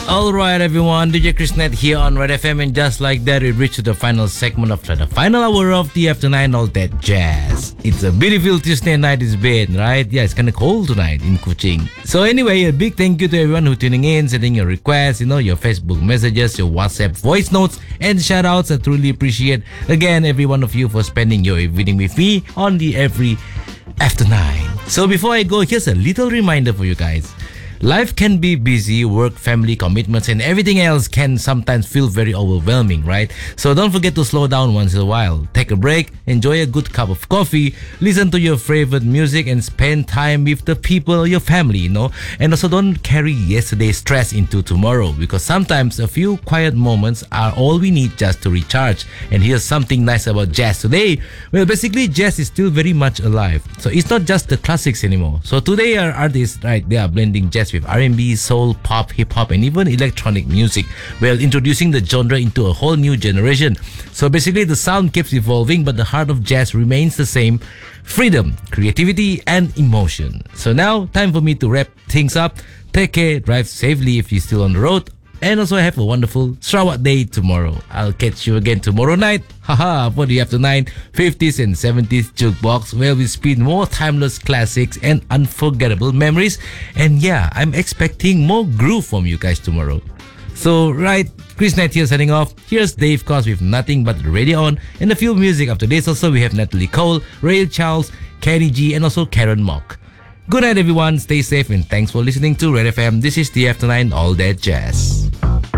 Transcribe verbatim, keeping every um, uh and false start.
Alright everyone, D J Krishnet here on Red F M, and just like that we reached the final segment of the final hour of the After nine All That Jazz. It's a beautiful Tuesday night it's been, right? Yeah, it's kind of cold tonight in Kuching. So anyway, a big thank you to everyone who's tuning in, sending your requests, you know, your Facebook messages, your WhatsApp voice notes, and shout outs. I truly appreciate, again, every one of you for spending your evening with me on the every After nine. So before I go, here's a little reminder for you guys. Life can be busy, work, family, commitments, and everything else can sometimes feel very overwhelming, right? So don't forget to slow down once in a while. Take a break, enjoy a good cup of coffee, listen to your favorite music, and spend time with the people, your family, you know? And also don't carry yesterday's stress into tomorrow, because sometimes a few quiet moments are all we need just to recharge. And here's something nice about jazz today. Well, basically, jazz is still very much alive. So it's not just the classics anymore. So today our artists, right, they are blending jazz with R and B, soul, pop, hip-hop, and even electronic music, while introducing the genre into a whole new generation. So basically the sound keeps evolving, but the heart of jazz remains the same: freedom, creativity, and emotion. So now, time for me to wrap things up. Take care, drive safely if you're still on the road, and also have a wonderful Sarawak day tomorrow. I'll catch you again tomorrow night, haha, for the After nine fifties and seventies Jukebox, where we spin more timeless classics and unforgettable memories. And yeah, I'm expecting more groove from you guys tomorrow. So right, Chris Knight here signing off. Here's Dave Koz with Nothing But the Radio On, and a few music after this. Also, we have Natalie Cole, Ray Charles, Kenny G, and also Karen Mock. Good night everyone, stay safe, and thanks for listening to Red F M. This is the After nine All That Jazz.